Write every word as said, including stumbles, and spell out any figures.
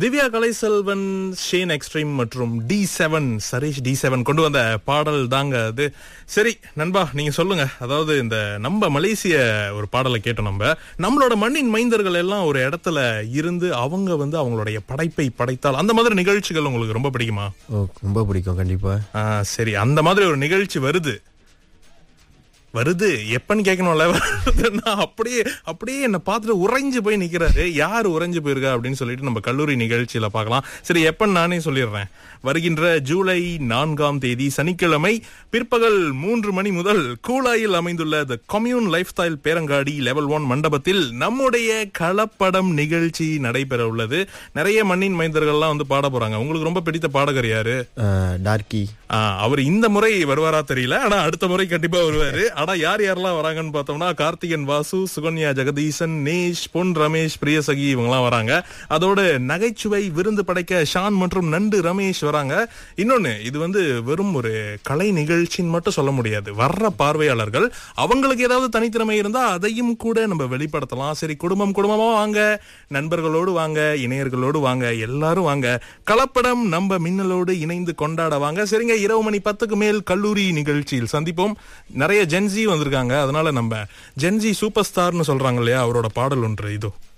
Divya Kalaiselvan, Shane extreme மற்றும் D seven சரீஷ் D seven கொண்டு வந்த பாடல் தாங்க அது. சரி நண்பா, நீங்க சொல்லுங்க. அதாவது இந்த நம்ம மலேசிய ஒரு பாடலை கேட்டோம். நம்ம நம்மளோட மண்ணின் மைந்தர்கள் எல்லாம் ஒரு இடத்துல இருந்து அவங்க வந்து அவங்களுடைய படைப்பை படைத்தால் அந்த மாதிரி நிகழ்ச்சிகள் உங்களுக்கு ரொம்ப பிடிக்குமா? ரொம்ப பிடிக்கும் கண்டிப்பா. சரி, அந்த மாதிரி ஒரு நிகழ்ச்சி வருது வருது எப்பன்னு கேட்கணும்ல. அப்படியே அப்படியே என்ன பார்த்துட்டு உறைஞ்சு போய் நிக்கிறாரு. யாரு உறைஞ்சு போயிருக்கா அப்படின்னு சொல்லிட்டு நம்ம கல்லூரி நிகழ்ச்சியில பார்க்கலாம். சரி, எப்பன்னு நானே சொல்லிடுறேன். வருகின்ற ஜூலை நான்காம் தேதி சனிக்கிழமை பிற்பகல் மூன்று மணி முதல் கூலாயில் அமைந்துள்ள த commune life style பேரங்காடி level one மண்டபத்தில் நம்முடைய கலப்படம் நிகழ்ச்சி நடைபெற உள்ளது. நிறைய மண்ணின் மைந்தர்கள்லாம் வந்து பாட போறாங்க. உங்களுக்கு ரொம்ப பிடித்த பாடகர் யாரு? டார்கி. அவர் இந்த முறை வருவாரா தெரியல, ஆனா அடுத்த முறை கண்டிப்பா வருவாரு. ஆனா யார் யாரெல்லாம் வராங்கன்னு பார்த்தோம்னா கார்த்திகன் வாசு, சுகன்யா ஜெகதீசன், நேஷ், பொன் ரமேஷ், பிரியசகி இவங்கெல்லாம் வராங்க. அதோட நகைச்சுவை விருந்து படைக்க ஷான் மற்றும் நண்டு ரமேஷ் வராங்க. இன்னொன்னு, இது வந்து வெறும் ஒரு கலை நிகழ்ச்சின்னு மட்டும் சொல்ல முடியாது. வர்ற பார்வையாளர்கள் அவங்களுக்கு ஏதாவது தனித்திறமை இருந்தா அதையும் கூட நம்ம வெளிப்படுத்தலாம். சரி, குடும்பம் குடும்பமா வாங்க, நண்பர்களோடு வாங்க, இணையர்களோடு வாங்க, எல்லாரும் வாங்க. கலப்படம் நம்ம மின்னலோடு இணைந்து கொண்டாட வாங்க. சரிங்க, இரவு மணி பத்துக்கு மேல் கல்லூரி நிகழ்ச்சியில் சந்திப்போம். நிறைய ஜென்சி வந்திருக்காங்க. அதனால நம்ம ஜென்சி சூப்பர் ஸ்டார்னு சொல்றாங்க இல்லையா, அவரோட பாடல் ஒன்று இதோ.